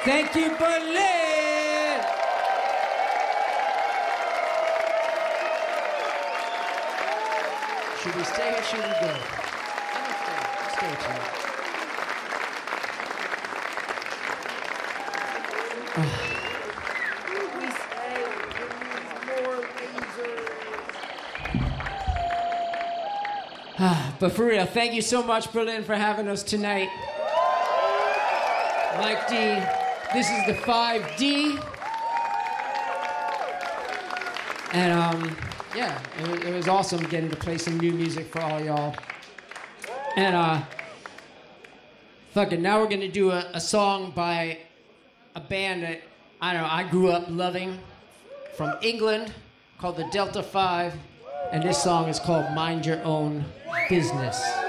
Thank you, Berlin! Should we stay or should we go? Stay tonight. We say more lasers. But for real, thank you so much, Berlin, for having us tonight. Mike D, this is the 5D. And yeah, it was awesome getting to play some new music for all y'all. And fucking now we're gonna do a song by a band that I grew up loving from England called the Delta 5, and this song is called Mind Your Own Business.